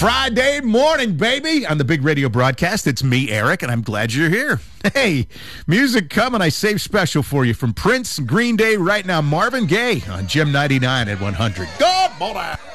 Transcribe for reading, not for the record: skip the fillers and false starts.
Friday morning, baby, on the big radio broadcast. It's me, Eric, and I'm glad you're here. Hey, music coming. I saved special for you from Prince, Green Day, right now, Marvin Gaye on Gem 99 at 100. Good morning.